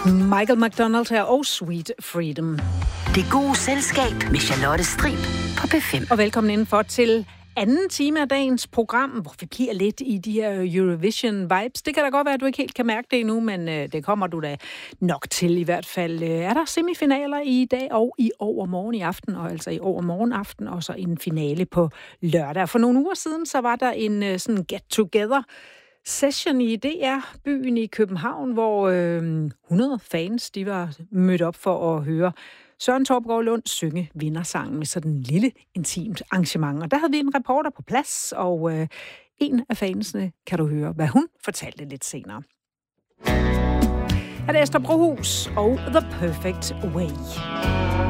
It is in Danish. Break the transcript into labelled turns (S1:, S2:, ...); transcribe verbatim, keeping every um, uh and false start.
S1: Michael McDonald her og Sweet Freedom.
S2: Det gode selskab med Charlotte Strib på P fem.
S1: Og velkommen indenfor til anden time af dagens program, hvor vi bliver lidt i de her Eurovision-vibes. Det kan da godt være, at du ikke helt kan mærke det endnu, men øh, det kommer du da nok til i hvert fald. Er der semifinaler i dag og i overmorgen i aften, og altså i overmorgen aften, og så en finale på lørdag. For nogle uger siden, så var der en øh, sådan get-together session i D R-byen i København, hvor øh, hundrede fans, de var mødt op for at høre Søren Torpgaard Lund synge vindersangen med sådan en lille, intimt arrangement. Og der havde vi en reporter på plads, og øh, en af fansene kan du høre, hvad hun fortalte lidt senere. Her er det Esther Brohus og The Perfect Way.